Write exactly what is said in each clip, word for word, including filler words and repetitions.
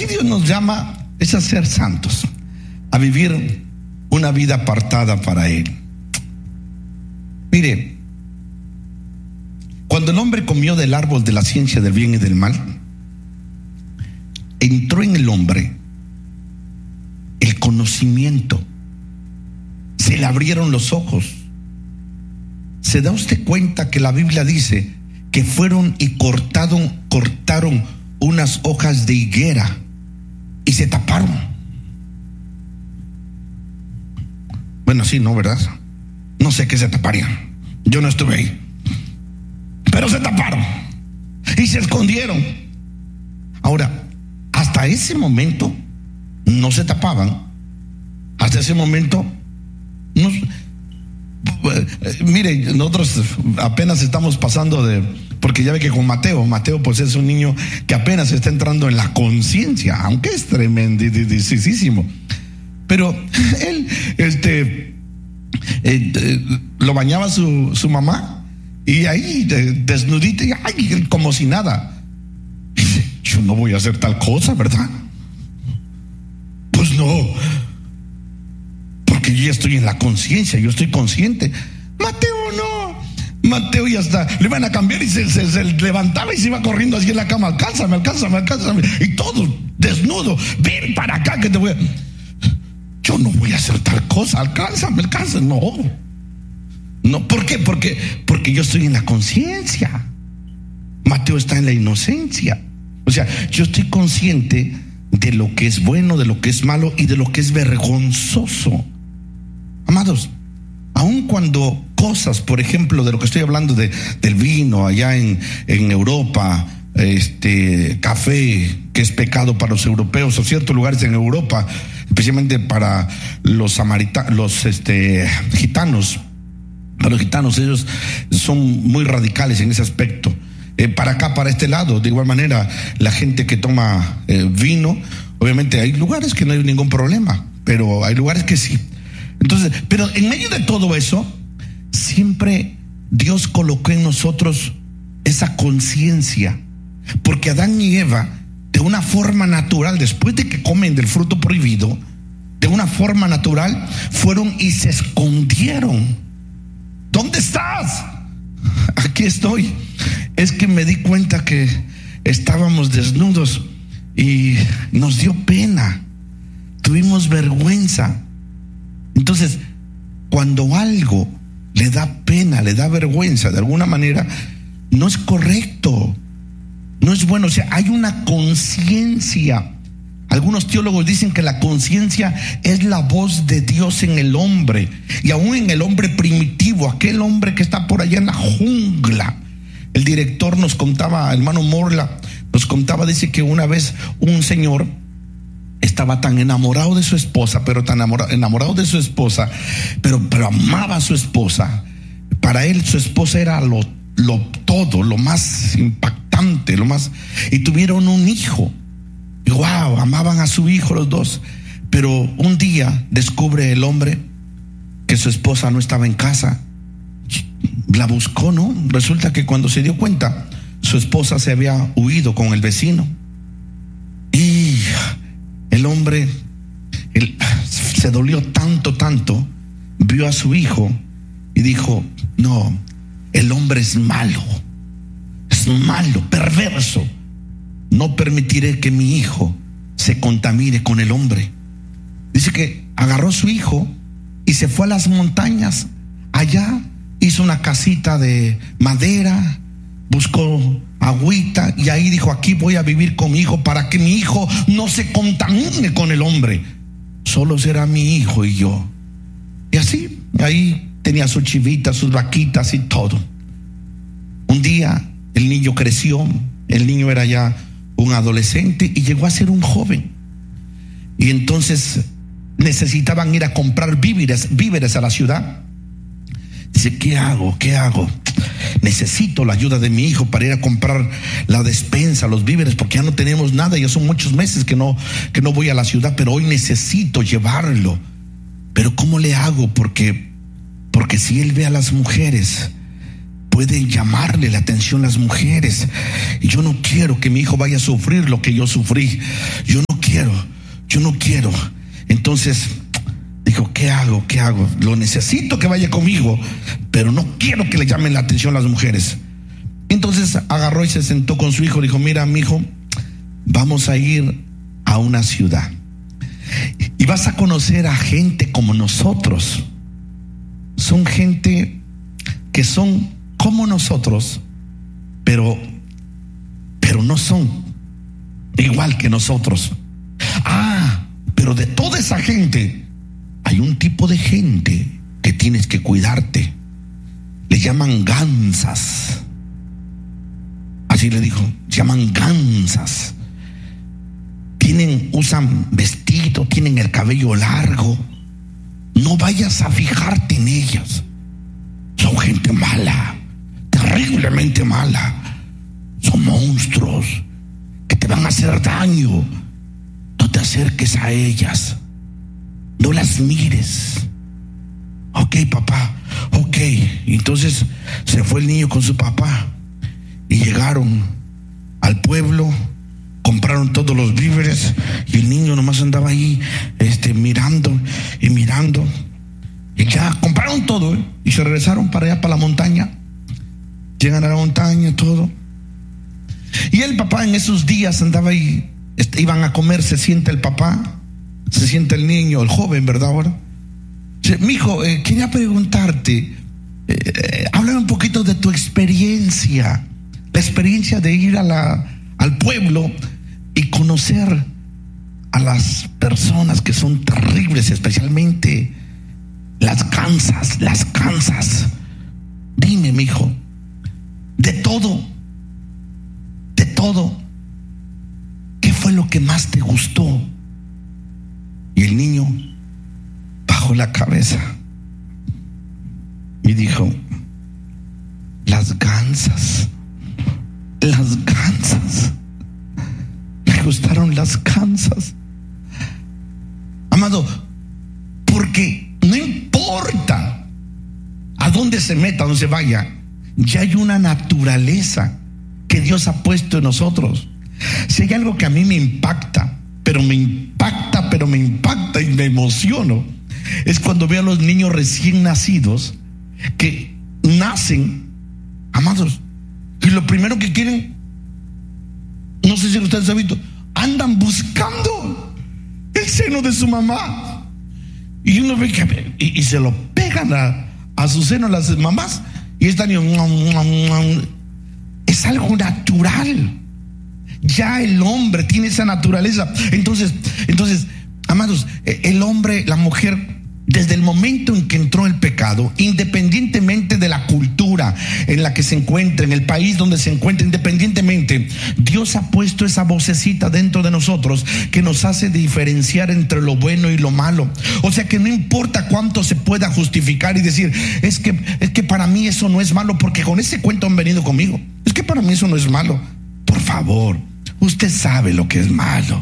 aquí Dios nos llama es a ser santos, a vivir una vida apartada para Él. Mire, cuando el hombre comió del árbol de la ciencia del bien y del mal, entró en el hombre el conocimiento, se le abrieron los ojos. ¿Se da usted cuenta que la Biblia dice que fueron y cortaron, cortaron unas hojas de higuera y se taparon? Bueno, sí, ¿no, verdad? No sé qué se taparían. Yo no estuve ahí. Pero se taparon y se escondieron. Ahora, hasta ese momento no se tapaban. Hasta ese momento no. Mire, nosotros apenas estamos pasando de, porque ya ve que con Mateo, Mateo pues es un niño que apenas está entrando en la conciencia, aunque es tremendísimo. Pero él, este, eh, eh, lo bañaba su, su mamá y ahí de, desnudita y ay, como si nada. Dice, yo no voy a hacer tal cosa, ¿verdad? Pues no. Porque yo ya estoy en la conciencia, yo estoy consciente. Mateo no, Mateo ya está, le van a cambiar y se, se, se levantaba y se iba corriendo así en la cama, alcánzame, alcánzame, alcánzame, y todo desnudo, ven para acá que te voy a... Yo no voy a hacer tal cosa, alcánzame, alcánzame, no. No, ¿por qué? Porque, porque yo estoy en la conciencia. Mateo está en la inocencia. O sea, yo estoy consciente de lo que es bueno, de lo que es malo y de lo que es vergonzoso. Amados, aun cuando cosas, por ejemplo, de lo que estoy hablando de, del vino allá en, en Europa, este café, que es pecado para los europeos, o ciertos lugares en Europa, especialmente para los samaritanos, los este, gitanos, para los gitanos, ellos son muy radicales en ese aspecto. Eh, para acá, para este lado, de igual manera, la gente que toma eh, vino, obviamente hay lugares que no hay ningún problema, pero hay lugares que sí. Entonces, pero en medio de todo eso, siempre Dios colocó en nosotros esa conciencia, porque Adán y Eva, de una forma natural, después de que comen del fruto prohibido, de una forma natural, fueron y se escondieron. ¿Dónde estás? Aquí estoy. Es que me di cuenta que estábamos desnudos y nos dio pena, tuvimos vergüenza. Entonces, cuando algo le da pena, le da vergüenza, de alguna manera, no es correcto, no es bueno. O sea, hay una conciencia. Algunos teólogos dicen que la conciencia es la voz de Dios en el hombre, y aún en el hombre primitivo, aquel hombre que está por allá en la jungla. El director nos contaba, hermano Morla, nos contaba, dice que una vez un señor estaba tan enamorado de su esposa, pero tan enamorado, enamorado de su esposa, pero, pero amaba a su esposa. Para él su esposa era lo, lo todo, lo más impactante, lo más, y tuvieron un hijo. Y wow, amaban a su hijo los dos. Pero un día descubre el hombre que su esposa no estaba en casa. La buscó, ¿no? Resulta que cuando se dio cuenta, su esposa se había huido con el vecino. Y el hombre él, se dolió tanto, tanto, vio a su hijo y dijo, no, el hombre es malo, es malo, perverso. No permitiré que mi hijo se contamine con el hombre. Dice que agarró a su hijo y se fue a las montañas. Allá hizo una casita de madera, buscó agüita y ahí dijo, aquí voy a vivir con mi hijo para que mi hijo no se contamine con el hombre. Solo será mi hijo y yo. Y así, ahí tenía sus chivitas, sus vaquitas y todo. Un día el niño creció, el niño era ya un adolescente y llegó a ser un joven. Y entonces necesitaban ir a comprar víveres, víveres a la ciudad. Dice, ¿qué hago? ¿Qué hago? Necesito la ayuda de mi hijo para ir a comprar la despensa, los víveres, porque ya no tenemos nada. Ya son muchos meses que no, que no voy a la ciudad, pero hoy necesito llevarlo. Pero ¿cómo le hago? Porque, porque si él ve a las mujeres, pueden llamarle la atención las mujeres. Y yo no quiero que mi hijo vaya a sufrir lo que yo sufrí. Yo no quiero, yo no quiero. Entonces dijo, ¿qué hago? ¿Qué hago? Lo necesito que vaya conmigo, pero no quiero que le llamen la atención las mujeres. Entonces agarró y se sentó con su hijo. Le dijo, mira, mi hijo, vamos a ir a una ciudad y vas a conocer a gente como nosotros. Son gente que son como nosotros, pero, pero no son igual que nosotros. Ah, pero de toda esa gente hay un tipo de gente que tienes que cuidarte. Le llaman gansas. Así le dijo, se llaman gansas. Tienen, usan vestido, tienen el cabello largo. No vayas a fijarte en ellas. Son gente mala, terriblemente mala. Son monstruos que te van a hacer daño. No te acerques a ellas. No las mires. Ok, papá, ok. Entonces se fue el niño con su papá y llegaron al pueblo, compraron todos los víveres y el niño nomás andaba ahí este, mirando y mirando. Y ya compraron todo, ¿eh? Y se regresaron para allá, para la montaña. Llegan a la montaña, todo. Y el papá en esos días andaba ahí, este, iban a comer, se sienta el papá, se sienta el niño, el joven, ¿verdad? Ahora, mijo, eh, quería preguntarte, eh, eh, háblame un poquito de tu experiencia, la experiencia de ir a la, al pueblo y conocer a las personas que son terribles, especialmente las cansas, las cansas. Dime, mijo, de todo, de todo, ¿qué fue lo que más te gustó? Y el niño bajó la cabeza y dijo, las gansas, las gansas, me gustaron las gansas. Amado, porque no importa a dónde se meta, a dónde se vaya, ya hay una naturaleza que Dios ha puesto en nosotros. Si hay algo que a mí me impacta, pero me impacta, pero me impacta y me emociono, es cuando veo a los niños recién nacidos que nacen, amados, y lo primero que quieren, no sé si ustedes han visto, andan buscando el seno de su mamá. Y uno ve que y, y se lo pegan a, a su seno las mamás y están y, es algo natural. Ya el hombre tiene esa naturaleza. Entonces, entonces, amados, el hombre, la mujer, desde el momento en que entró el pecado, independientemente de la cultura en la que se encuentra, en el país donde se encuentra, independientemente, Dios ha puesto esa vocecita dentro de nosotros que nos hace diferenciar entre lo bueno y lo malo. O sea que no importa cuánto se pueda justificar y decir, es que, es que para mí eso no es malo, porque con ese cuento han venido conmigo. Es que para mí eso no es malo. Por favor, usted sabe lo que es malo.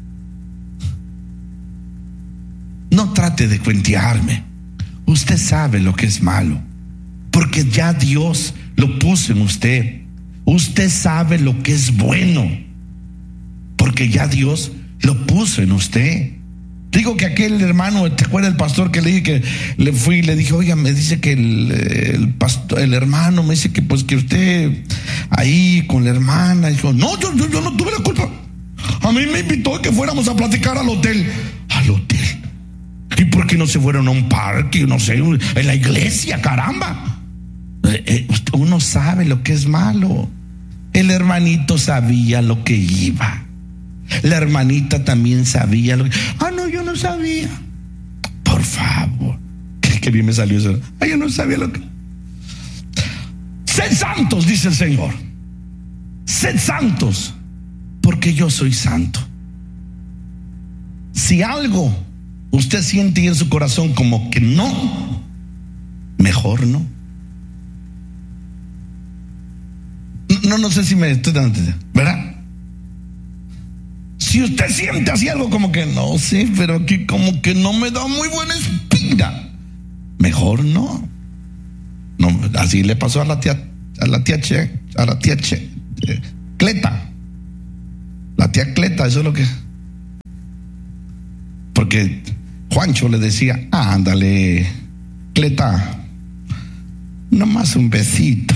No trate de cuentearme. Usted sabe lo que es malo, porque ya Dios lo puso en usted. Usted sabe lo que es bueno, porque ya Dios lo puso en usted. Digo que aquel hermano, ¿te acuerdas del pastor que le dije que le fui y le dije, oiga, me dice que el, el pastor, el hermano me dice que pues que usted ahí con la hermana? Dijo, no, yo, yo, yo no tuve la culpa. A mí me invitó a que fuéramos a platicar al hotel. Al hotel. ¿Y por qué no se fueron a un parque, no sé, en la iglesia, caramba? Uno sabe lo que es malo. El hermanito sabía lo que iba. La hermanita también sabía lo que... Ah, no, yo no sabía. Por favor. Qué, qué bien me salió eso. Ah, yo no sabía lo que... Sed santos, dice el Señor. Sed santos, porque yo soy santo. Si algo usted siente en su corazón como que no, mejor no. No, no sé si me estoy dando, ¿verdad? Si usted siente así algo como que no sé, pero que como que no me da muy buena espina, mejor no. No, así le pasó a la tía, a la tía Che, a la tía Che, eh, Cleta. La tía Cleta, eso es lo que Porque Juancho le decía, ándale, Cleta, nomás un besito.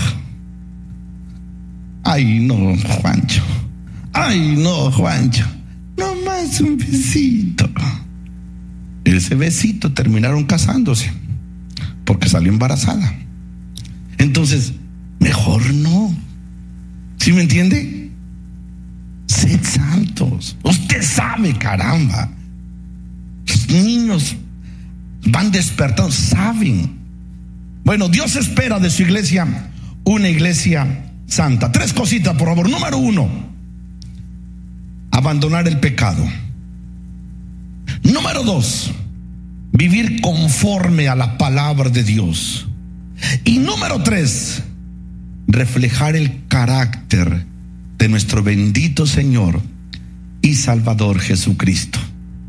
Ay, no, Juancho. Ay, no, Juancho. Nomás un besito. Ese besito terminaron casándose porque salió embarazada. Entonces, mejor no. ¿Sí me entiende? Sed santos. Usted sabe, caramba. Los niños van despertando, saben. Bueno, Dios espera de su iglesia una iglesia santa. Tres cositas, por favor. Número uno, abandonar el pecado. Número dos, vivir conforme a la palabra de Dios. Y número tres, reflejar el carácter de nuestro bendito Señor y Salvador Jesucristo.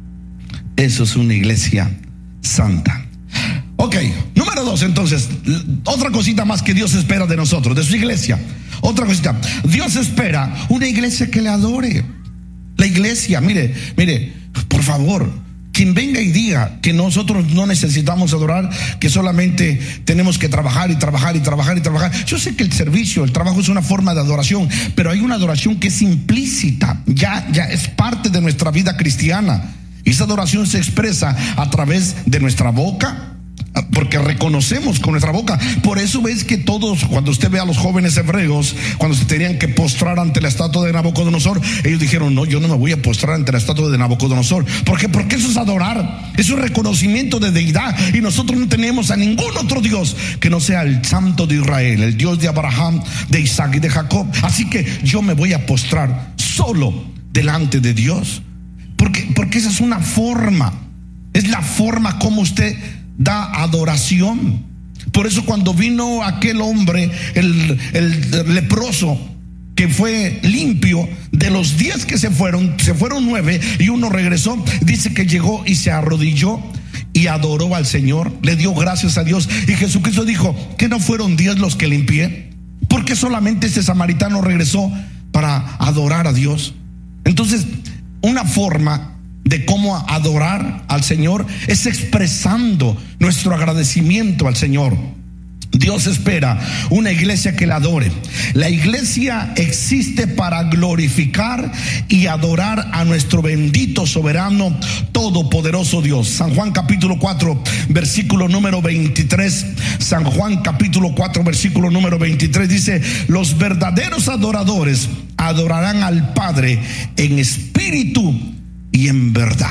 Eso es una iglesia santa. Ok, número dos, entonces, otra cosita más que Dios espera de nosotros, de su iglesia. Otra cosita, Dios espera una iglesia que le adore. La iglesia, mire, mire, por favor, quien venga y diga que nosotros no necesitamos adorar, que solamente tenemos que trabajar y trabajar y trabajar y trabajar. Yo sé que el servicio, el trabajo es una forma de adoración, pero hay una adoración que es implícita, ya, ya es parte de nuestra vida cristiana. Y esa adoración se expresa a través de nuestra boca, porque reconocemos con nuestra boca. Por eso ves que todos, cuando usted ve a los jóvenes hebreos, cuando se tenían que postrar ante la estatua de Nabucodonosor, ellos dijeron, no, yo no me voy a postrar ante la estatua de Nabucodonosor. ¿Por qué? Porque eso es adorar, es un reconocimiento de deidad. Y nosotros no tenemos a ningún otro Dios que no sea el Santo de Israel, el Dios de Abraham, de Isaac y de Jacob. Así que yo me voy a postrar solo delante de Dios, porque, porque esa es una forma, es la forma como usted da adoración. Por eso cuando vino aquel hombre, el, el leproso, que fue limpio, de los diez que se fueron, se fueron nueve y uno regresó, dice que llegó y se arrodilló y adoró al Señor, le dio gracias a Dios. Y Jesucristo dijo, ¿que no fueron diez los que limpié? ¿Por qué solamente ese samaritano regresó para adorar a Dios? Entonces, una forma de cómo adorar al Señor es expresando nuestro agradecimiento al Señor. Dios espera una iglesia que la adore. La iglesia existe para glorificar y adorar a nuestro bendito, soberano, todopoderoso Dios. San Juan capítulo cuatro, versículo número veintitrés. San Juan capítulo cuatro, versículo número veintitrés dice, los verdaderos adoradores adorarán al Padre en espíritu y en verdad.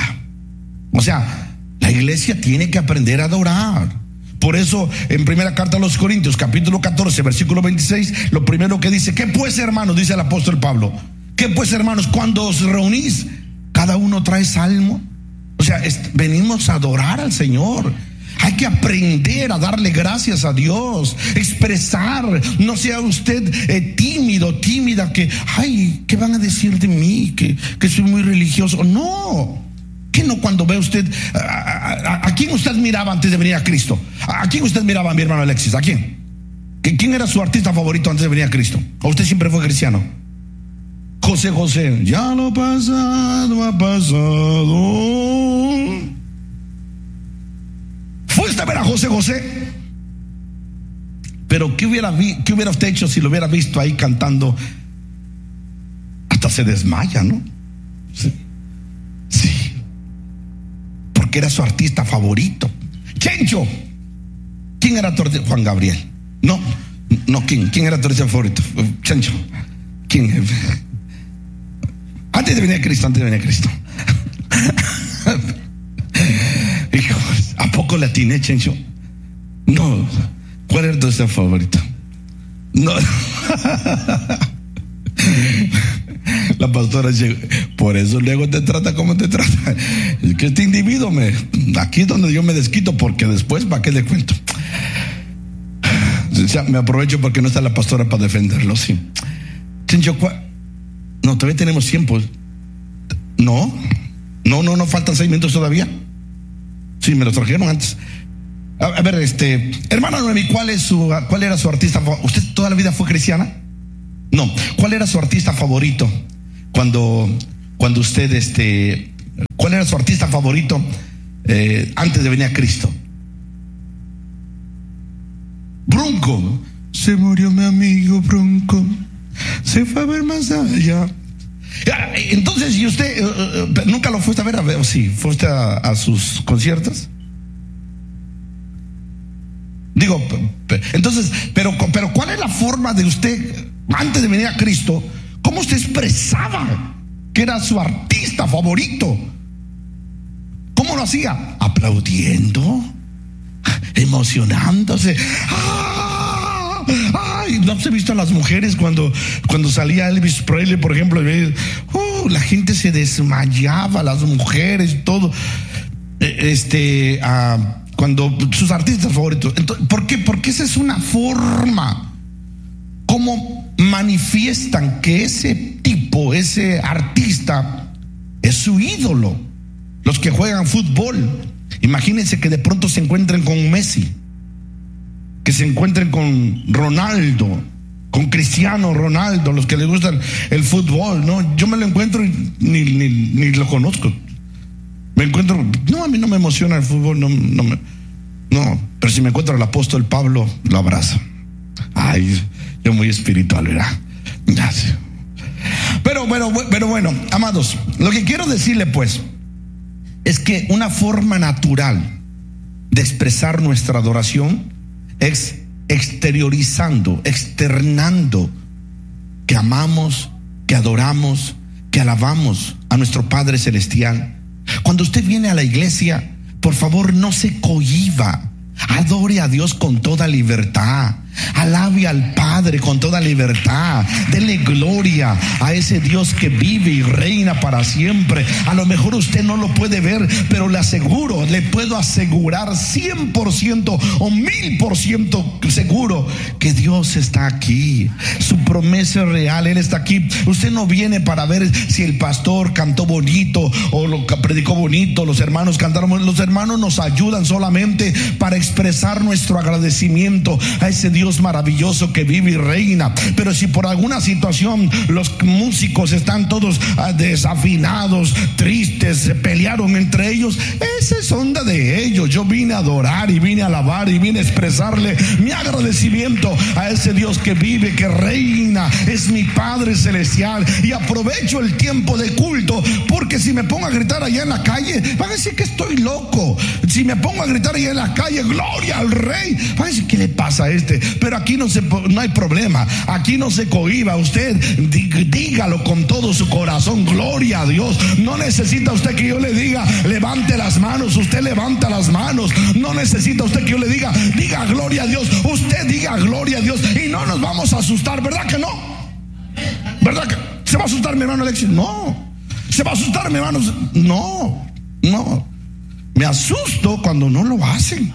O sea, la iglesia tiene que aprender a adorar. Por eso en primera carta a los Corintios capítulo catorce versículo veintiséis, lo primero que dice, ¿qué pues, hermanos? Dice el apóstol Pablo, ¿qué pues, hermanos? Cuando os reunís, cada uno trae salmo. O sea, es, venimos a adorar al Señor. Hay que aprender a darle gracias a Dios, expresar. No sea usted eh, tímido, tímida, que, ay, ¿qué van a decir de mí? Que, que soy muy religioso. No. ¿Qué no cuando ve usted? A, a, ¿A quién usted miraba antes de venir a Cristo? ¿A quién usted miraba, mi hermano Alexis? ¿A quién? ¿Quién era su artista favorito antes de venir a Cristo? ¿O usted siempre fue cristiano? José José. Ya lo pasado ha pasado. ¿Fuiste a ver a José José? Pero ¿qué hubiera, vi, ¿qué hubiera usted hecho si lo hubiera visto ahí cantando? Hasta se desmaya, ¿no? Sí. Sí. Porque era su artista favorito. Chencho. ¿Quién era tu artista? Juan Gabriel. No, no, ¿quién? ¿Quién era tu artista favorito? Chencho. ¿Quién? Antes de venir a Cristo, antes de venir a Cristo. Hijo, ¿a poco la atiné, Chencho? No. ¿Cuál era tu artista favorito? No. La pastora llegó. Por eso luego te trata como te trata. Es que este individuo me. Aquí es donde yo me desquito, porque después, ¿para qué le cuento? O sea, me aprovecho porque no está la pastora para defenderlo, sí. Chencho, ¿cuál? No, todavía tenemos tiempo. No, no, no, no faltan seis minutos todavía. Sí, me lo trajeron antes. A, a ver, este, hermano Noemi, ¿cuál es su, cuál era su artista? ¿Usted toda la vida fue cristiana? No. ¿Cuál era su artista favorito cuando, cuando usted, este, cuál era su artista favorito eh, antes de venir a Cristo. Bronco, se murió mi amigo Bronco, se fue a ver más allá. Entonces, ¿y usted uh, uh, nunca lo fuiste a ver? A ver, sí, fuiste a, a sus conciertos. Digo, entonces, pero, pero ¿cuál es la forma de usted antes de venir a Cristo? ¿Cómo usted expresaba que era su artista favorito? ¿Cómo lo hacía? Aplaudiendo, emocionándose. ¡Ah! Ay, ¿no se ha visto a las mujeres cuando, cuando salía Elvis Presley, por ejemplo? Uh, la gente se desmayaba, las mujeres, todo. Este, uh, cuando sus artistas favoritos. Entonces, ¿por qué? Porque esa es una forma como manifiestan que ese tipo, ese artista, es su ídolo. Los que juegan fútbol, imagínense que de pronto se encuentren con Messi, que se encuentren con Ronaldo, con Cristiano Ronaldo, los que les gustan el fútbol, ¿no? Yo me lo encuentro y ni, ni, ni lo conozco. Me encuentro, no, a mí no me emociona el fútbol, no, no, me, no, pero si me encuentro al apóstol Pablo, lo abrazo. Ay, yo muy espiritual, ¿verdad? Gracias. Pero bueno, pero bueno, amados, lo que quiero decirle pues es que una forma natural de expresar nuestra adoración es exteriorizando, externando que amamos, que adoramos, que alabamos a nuestro Padre Celestial. Cuando usted viene a la iglesia, por favor, no se cohíba. Adore a Dios con toda libertad. Alabe al Padre con toda libertad. Dele gloria a ese Dios que vive y reina para siempre. A lo mejor usted no lo puede ver, pero le aseguro, le puedo asegurar cien por ciento o mil por ciento seguro que Dios está aquí. Su promesa es real, Él está aquí. Usted no viene para ver si el pastor cantó bonito o lo predicó bonito, los hermanos cantaron. Los hermanos nos ayudan solamente para expresar nuestro agradecimiento a ese Dios maravilloso que vive y reina. Pero si por alguna situación los músicos están todos desafinados, tristes, se pelearon entre ellos, esa es onda de ellos. Yo vine a adorar y vine a alabar y vine a expresarle mi agradecimiento a ese Dios que vive, que reina, es mi Padre Celestial. Y aprovecho el tiempo de culto, porque si me pongo a gritar allá en la calle, van a decir que estoy loco. Si me pongo a gritar allá en la calle, gloria al Rey, van a decir, ¿qué le pasa a este? Pero aquí no, se, no hay problema, aquí no se cohíba. Usted dígalo con todo su corazón, gloria a Dios. No necesita usted que yo le diga levante las manos, usted levanta las manos. No necesita usted que yo le diga diga gloria a Dios, usted diga gloria a Dios. Y no nos vamos a asustar, ¿verdad que no? ¿Verdad que se va a asustar mi hermano Alexis? No. ¿Se va a asustar mi hermano? No, no. Me asusto cuando no lo hacen.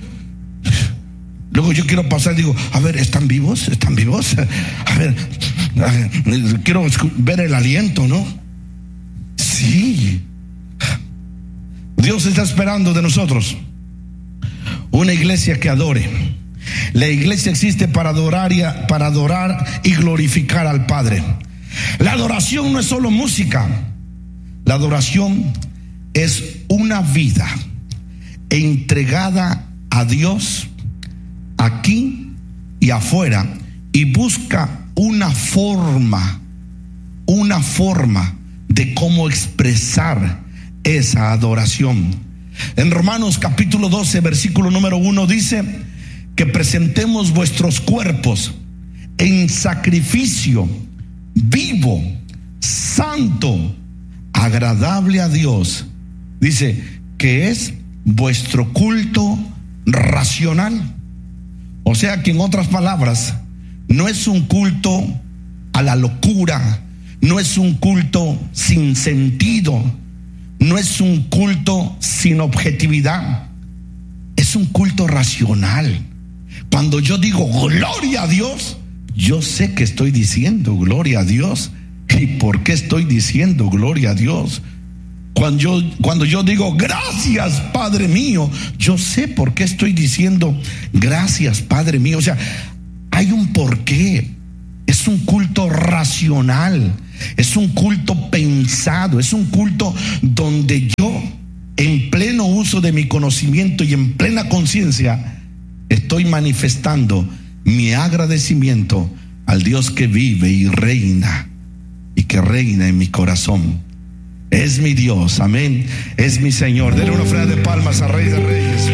Luego yo quiero pasar y digo, a ver, ¿están vivos? ¿Están vivos? A ver, a ver, quiero ver el aliento, ¿no? Sí. Dios está esperando de nosotros una iglesia que adore. La iglesia existe para adorar y, para adorar y glorificar al Padre. La adoración no es solo música. La adoración es una vida entregada a Dios aquí y afuera, y busca una forma, una forma de cómo expresar esa adoración. En Romanos capítulo doce, versículo número uno dice que presentemos vuestros cuerpos en sacrificio vivo, santo, agradable a Dios. Dice que es vuestro culto racional. O sea que, en otras palabras, no es un culto a la locura, no es un culto sin sentido, no es un culto sin objetividad, es un culto racional. Cuando yo digo gloria a Dios, yo sé que estoy diciendo gloria a Dios. ¿Y por qué estoy diciendo gloria a Dios? Cuando yo, cuando yo digo gracias Padre mío, yo sé por qué estoy diciendo gracias Padre mío. O sea, hay un porqué. Es un culto racional, es un culto pensado, es un culto donde yo en pleno uso de mi conocimiento y en plena conciencia, estoy manifestando mi agradecimiento al Dios que vive y reina, y que reina en mi corazón. Es mi Dios, amén, es mi Señor. Denle una ofrenda de palmas al Rey de Reyes.